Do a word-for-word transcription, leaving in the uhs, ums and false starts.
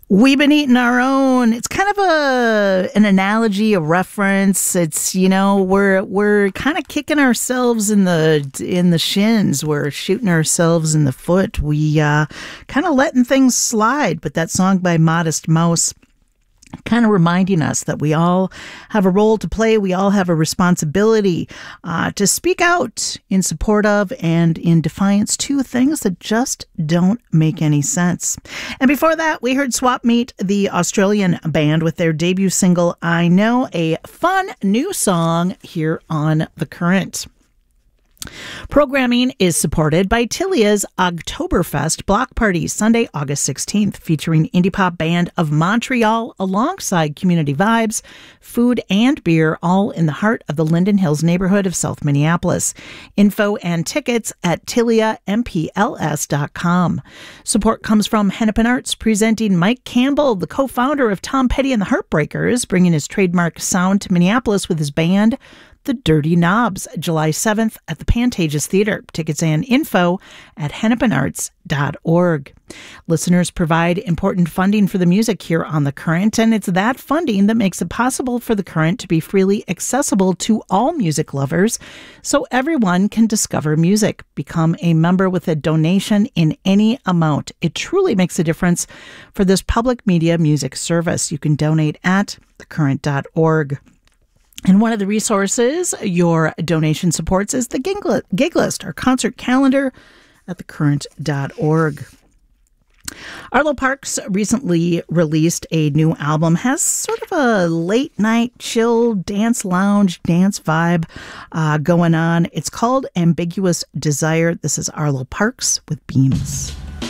We've been eating our own. It's kind of a an analogy, a reference. It's, you know, we're we're kind of kicking ourselves in the in the shins. We're shooting ourselves in the foot. We uh, kind of letting things slide. But that song by Modest Mouse, kind of reminding us that we all have a role to play. We all have a responsibility uh, to speak out in support of and in defiance to things that just don't make any sense. And before that, we heard Swap Meet, the Australian band, with their debut single, I Know, a fun new song here on The Current. Programming is supported by Tilia's Oktoberfest Block Party, Sunday, August sixteenth, featuring indie pop band of Montreal alongside community vibes, food, and beer, all in the heart of the Linden Hills neighborhood of South Minneapolis. Info and tickets at tilia m p l s dot com. Support comes from Hennepin Arts, presenting Mike Campbell, the co-founder of Tom Petty and the Heartbreakers, bringing his trademark sound to Minneapolis with his band, The Dirty Knobs, July seventh at the Pantages Theater. Tickets and info at hennepin arts dot org. Listeners provide important funding for the music here on The Current, and it's that funding that makes it possible for The Current to be freely accessible to all music lovers so everyone can discover music. Become a member with a donation in any amount. It truly makes a difference for this public media music service. You can donate at the current dot org. And one of the resources your donation supports is the Gig, Gig List, our concert calendar at the current dot org. Arlo Parks recently released a new album, has sort of a late night chill dance lounge dance vibe uh, going on. It's called Ambiguous Desire. This is Arlo Parks with Beams.